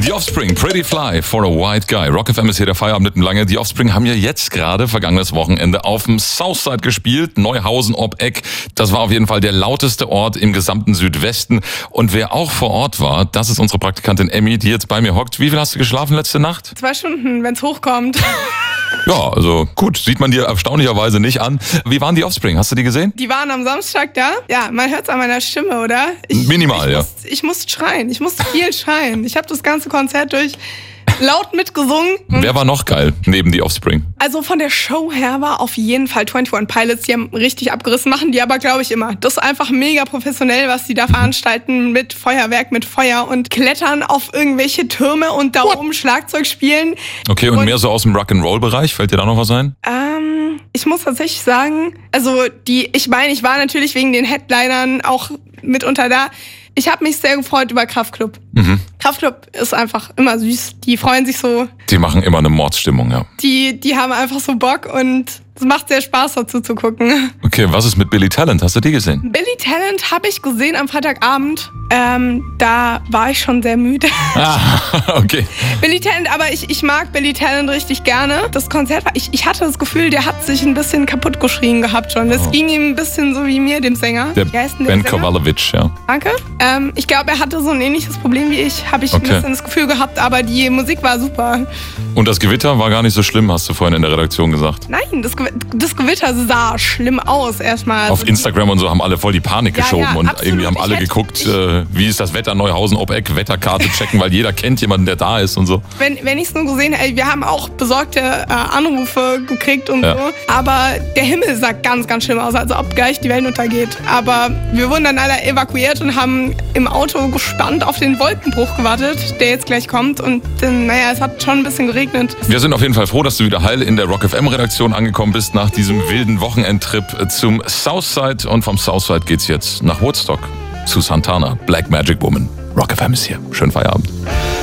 The Offspring, Pretty Fly for a White Guy. Rock FM ist hier der Feierabend mitten lange. Die Offspring haben ja jetzt gerade vergangenes Wochenende auf dem Southside gespielt. Neuhausen ob Eck. Das war auf jeden Fall der lauteste Ort im gesamten Südwesten. Und wer auch vor Ort war, das ist unsere Praktikantin Emmy, die jetzt bei mir hockt. Wie viel hast du geschlafen letzte Nacht? 2 Stunden, wenn's hochkommt. Ja, also gut, sieht man dir erstaunlicherweise nicht an. Wie waren die Offspring? Hast du die gesehen? Die waren am Samstag da. Ja, man hört's an meiner Stimme, oder? Minimal, ja. Ich musste schreien. Ich musste viel schreien. Ich habe das ganze Konzert durch laut mitgesungen. Wer war noch geil neben die Offspring? Also von der Show her war auf jeden Fall 21 Pilots. Die haben richtig abgerissen, machen die aber, glaube ich, immer. Das ist einfach mega professionell, was die da veranstalten mit Feuerwerk, mit Feuer und klettern auf irgendwelche Türme und da oben Schlagzeug spielen. Okay, und mehr so aus dem Rock'n'Roll-Bereich? Fällt dir da noch was ein? Ich muss tatsächlich sagen, also ich war natürlich wegen den Headlinern auch mitunter da. Ich habe mich sehr gefreut über Kraftklub. Kraftklub ist einfach immer süß. Die freuen sich so. Die machen immer eine Mordsstimmung, ja. Die haben einfach so Bock und es macht sehr Spaß, dazu zu gucken. Okay, was ist mit Billy Talent? Hast du die gesehen? Billy Talent habe ich gesehen am Freitagabend. Da war ich schon sehr müde. Okay. Billy Talent, aber ich mag Billy Talent richtig gerne. Das Konzert war, ich hatte das Gefühl, der hat sich ein bisschen kaputt geschrien gehabt schon. Das ging ihm ein bisschen so wie mir, dem Sänger. Der Ben Kowalewicz, ja. Danke. Ich glaube, er hatte so ein ähnliches Problem wie ich, habe ich ein bisschen das Gefühl gehabt, aber die Musik war super. Und das Gewitter war gar nicht so schlimm, hast du vorhin in der Redaktion gesagt. Nein, das Gewitter sah schlimm aus erstmal. Auf Instagram und so haben alle voll die Panik geschoben und absolut. irgendwie haben alle geguckt, wie ist das Wetter Neuhausen ob Eck, Wetterkarte checken, weil jeder kennt jemanden, der da ist und so. Wenn ich es nur gesehen hätte, wir haben auch besorgte Anrufe gekriegt und so, aber der Himmel sah ganz, ganz schlimm aus, also ob gleich die Welt untergeht. Aber wir wurden dann alle evakuiert und haben im Auto gespannt auf den Wolkenbruch gewartet, der jetzt gleich kommt und es hat schon ein bisschen geregnet. Wir sind auf jeden Fall froh, dass du wieder heil in der Rock FM Redaktion angekommen bist nach diesem wilden Wochenendtrip zum Southside und vom Southside geht's jetzt nach Woodstock zu Santana, Black Magic Woman. Rock FM ist hier. Schönen Feierabend.